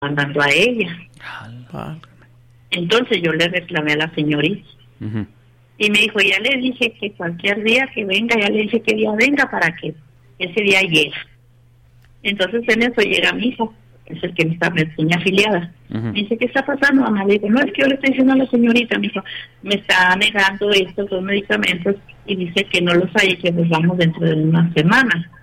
mandando a ella. Entonces yo le reclamé a la señorita. Uh-huh. Y me dijo, ya le dije que cualquier día que venga, ya le dije que día venga para que ese día llegue. Entonces en eso llega mi hijo, es el que me está recién afiliada. Uh-huh. Me dice, ¿qué está pasando, mamá? Le digo, no, es que yo le estoy diciendo a la señorita, me dijo, me está negando estos 2 medicamentos y dice que no los hay y que los vamos dentro de una semana.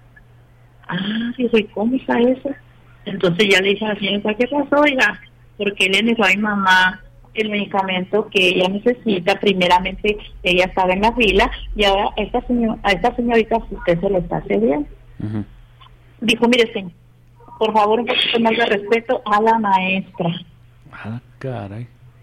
Dice, ¿cómo está eso? Entonces ya le dije a la señorita, ¿qué pasó, oiga? Porque le negó a mi mamá el medicamento que ella necesita. Primeramente ella estaba en la fila y ahora a esta señorita usted se lo está cediendo. Uh-huh. Dijo, mire, señor, por favor un poquito más de respeto a la maestra. Caray.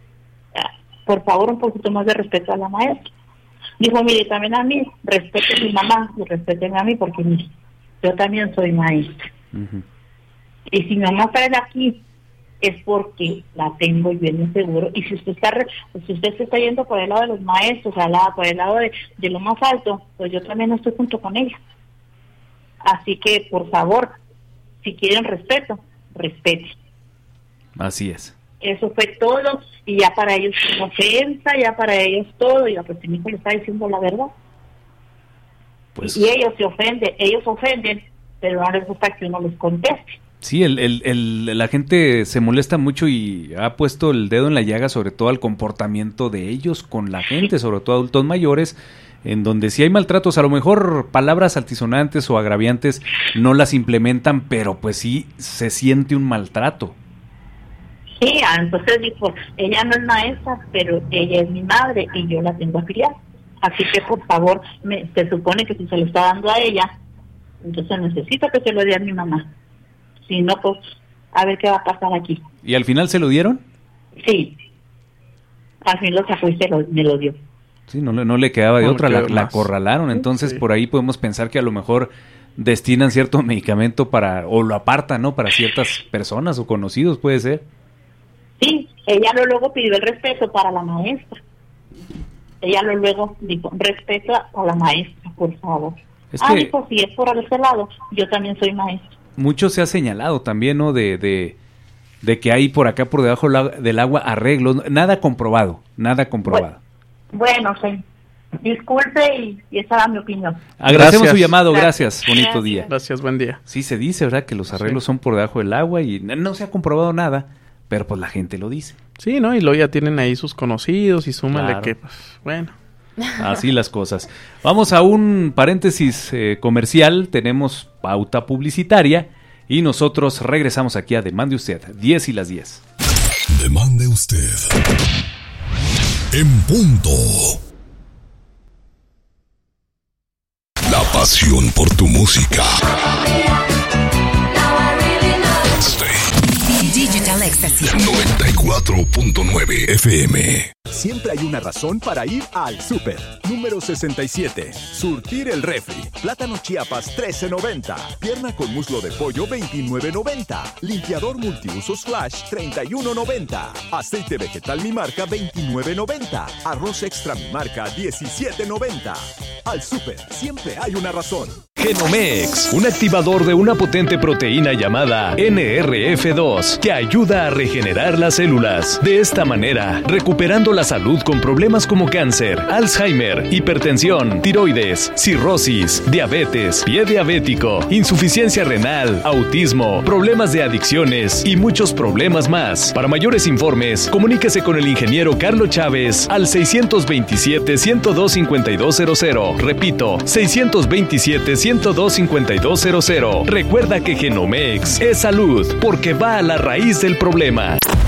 Por favor un poquito más de respeto a la maestra. Dijo, mire, también a mí, respete a mi mamá y respétenme a mí porque mire, yo también soy maestra. Uh-huh. Y si mi mamá está aquí es porque la tengo yo en el seguro. Y si usted se está yendo por el lado de los maestros, por el lado de lo más alto, pues yo también estoy junto con ella. Así que, por favor, si quieren respeto, respeten. Así es. Eso fue todo, y ya para ellos una ofensa, ya para ellos todo, y pues mi hijo le está diciendo la verdad. Pues, y ellos ofenden, pero no les gusta que uno les conteste. Sí, la gente se molesta mucho y ha puesto el dedo en la llaga, sobre todo al comportamiento de ellos con la gente, sobre todo adultos mayores, en donde si hay maltratos, a lo mejor palabras altisonantes o agraviantes no las implementan, pero pues sí se siente un maltrato. Sí, entonces dijo, ella no es maestra, pero ella es mi madre y yo la tengo afiliada. Así que por favor, se supone que si se lo está dando a ella, entonces necesito que se lo dé a mi mamá. Si no, pues a ver qué va a pasar aquí. ¿Y al final se lo dieron? Sí, al fin lo sacó y me lo dio. Sí, no le quedaba de otra, la acorralaron. Entonces sí. Por ahí podemos pensar que a lo mejor destinan cierto medicamento o lo apartan, ¿no? Para ciertas personas o conocidos, puede ser. Sí, ella luego pidió el respeto para la maestra. Ella luego dijo, respeto a la maestra, por favor. Dijo, si es por ese lado, yo también soy maestra. Mucho se ha señalado también, ¿no? De que hay por acá, por debajo del agua, arreglos. Nada comprobado. Bueno, sí. Disculpe y esa era mi opinión. Agradecemos su llamado, gracias. Bonito día. Gracias, buen día. Sí, se dice, ¿verdad? Que los arreglos son por debajo del agua y no se ha comprobado nada, pero pues la gente lo dice. Sí, ¿no? Y luego ya tienen ahí sus conocidos y súmale que, pues, bueno. Así las cosas. Vamos a un paréntesis comercial, tenemos pauta publicitaria y nosotros regresamos aquí a Demande Usted, 10 y las 10. Demande Usted. En punto. La pasión por tu música. Digital Ecstasy 94.9 FM. Siempre hay una razón para ir al súper. Número 67. Surtir el refri. Plátano Chiapas, $13.90. Pierna con muslo de pollo, $29.90. Limpiador multiusos Flash, $31.90. Aceite vegetal Mi Marca, $29.90. Arroz extra Mi Marca, $17.90. Al súper, siempre hay una razón. Genomex, un activador de una potente proteína llamada NRF2 que ayuda a regenerar las células. De esta manera, recuperando la salud con problemas como cáncer, Alzheimer, hipertensión, tiroides, cirrosis, diabetes, pie diabético, insuficiencia renal, autismo, problemas de adicciones y muchos problemas más. Para mayores informes, comuníquese con el ingeniero Carlos Chávez al 627-102-5200. Repito, 627-102-5200. Recuerda que Genomex es salud porque va a la raíz del problema.